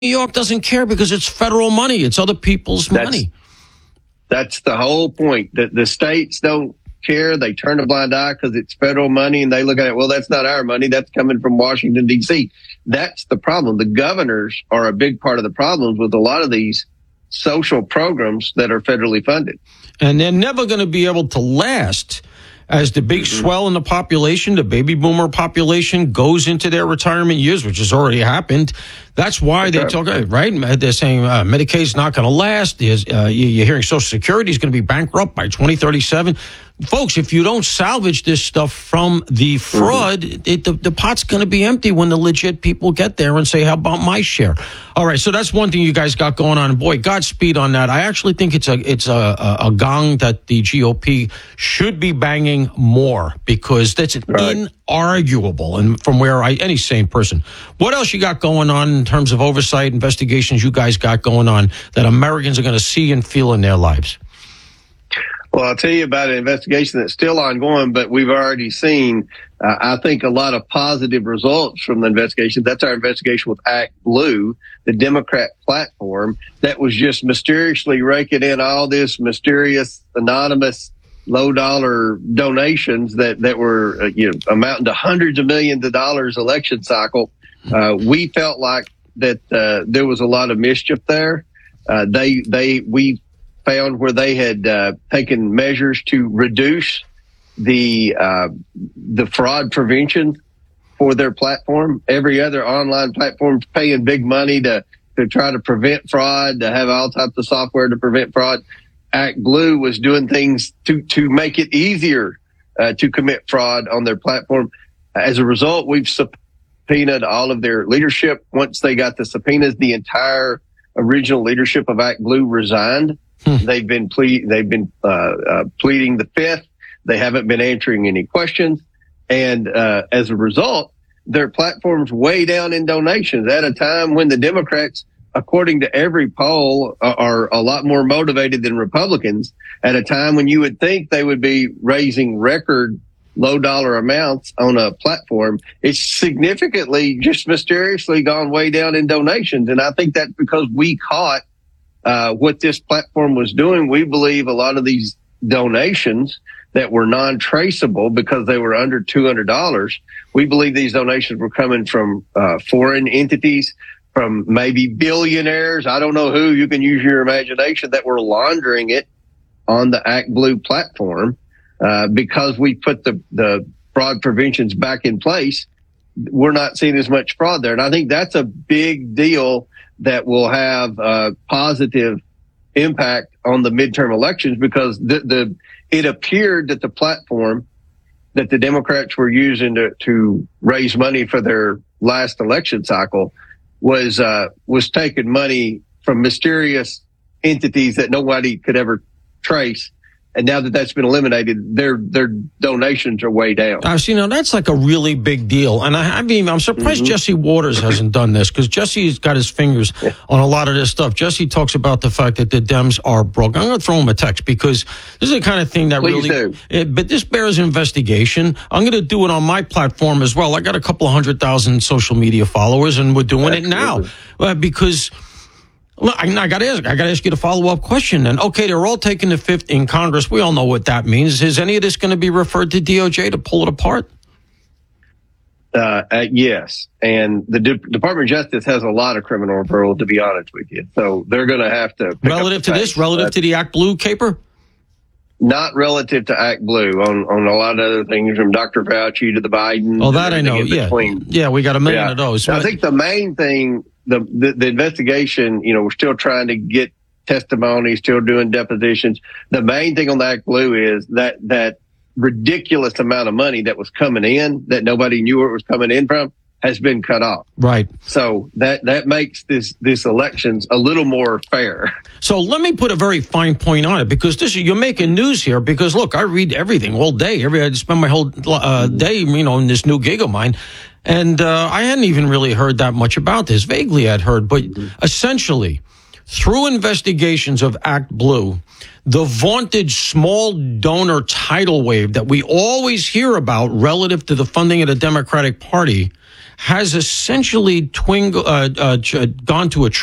York doesn't care because it's federal money. It's other people's money. That's the whole point. That the states don't care. They turn a blind eye because it's federal money, and they look at it, well, that's not our money. That's coming from Washington, D.C. That's the problem. The governors are a big part of the problems with a lot of these social programs that are federally funded. And they're never going to be able to last as the big swell in the population, the baby boomer population, goes into their retirement years, which has already happened. That's why they talk, right? They're saying Medicaid's not going to last. You're hearing Social Security is going to be bankrupt by 2037. Folks, if you don't salvage this stuff from the fraud, the pot's going to be empty when the legit people get there and say, how about my share? All right, so that's one thing you guys got going on. And boy, Godspeed on that. I actually think it's a gong that the GOP should be banging more, because that's inarguable. And from where any sane person. What else you got going on in terms of oversight, investigations you guys got going on that Americans are going to see and feel in their lives? Well, I'll tell you about an investigation that's still ongoing, but we've already seen, I think, a lot of positive results from the investigation. That's our investigation with Act Blue, the Democrat platform that was just mysteriously raking in all this mysterious, anonymous, low-dollar donations that were amounting to hundreds of millions of dollars election cycle. We felt like that there was a lot of mischief there. We found where they had taken measures to reduce the fraud prevention for their platform. Every other online platform is paying big money to try to prevent fraud, to have all types of software to prevent fraud. Act Blue was doing things to make it easier to commit fraud on their platform. As a result, we've subpoenaed all of their leadership. Once they got the subpoenas, the entire original leadership of Act Blue resigned. They've been pleading the fifth. They haven't been answering any questions. And as a result, their platform's way down in donations at a time when the Democrats, according to every poll, are a lot more motivated than Republicans, at a time when you would think they would be raising record low dollar amounts on a platform. It's significantly, just mysteriously gone way down in donations. And I think that's because we caught what this platform was doing. We believe a lot of these donations that were non-traceable because they were under $200, we believe these donations were coming from foreign entities, from maybe billionaires. I don't know who. You can use your imagination, that were laundering it on the Act Blue platform. Because we put the fraud preventions back in place, we're not seeing as much fraud there. And I think that's a big deal that will have a positive impact on the midterm elections, because it appeared that the platform that the Democrats were using to raise money for their last election cycle was taking money from mysterious entities that nobody could ever trace. And now that that's been eliminated, their donations are way down. That's like a really big deal. And I'm surprised Jesse Waters hasn't done this, because Jesse's got his fingers on a lot of this stuff. Jesse talks about the fact that the Dems are broke. I'm going to throw him a text, because this is the kind of thing that but this bears investigation. I'm going to do it on my platform as well. I got a couple of 100,000 social media followers, and we're doing it now because. Look, I got to ask you the follow-up question. And okay, they're all taking the fifth in Congress. We all know what that means. Is any of this going to be referred to DOJ to pull it apart? Yes. And the Department of Justice has a lot of criminal referrals, to be honest with you. So they're going to have to. Relative to the Act Blue caper? Not relative to Act Blue, on a lot of other things, from Dr. Fauci to the Biden. Oh, that I know. Yeah, we got a million of those. I think the main thing, the investigation, we're still trying to get testimony, still doing depositions. The main thing on the Act Blue is that ridiculous amount of money that was coming in, that nobody knew where it was coming in from, has been cut off. Right. So that makes this elections a little more fair. So let me put a very fine point on it, because you're making news here, because look, I read everything all day. I spend my whole day, in this new gig of mine. And I hadn't even really heard that much about this. Vaguely I'd heard, but essentially, through investigations of Act Blue, the vaunted small donor tidal wave that we always hear about relative to the funding of the Democratic Party has essentially gone to a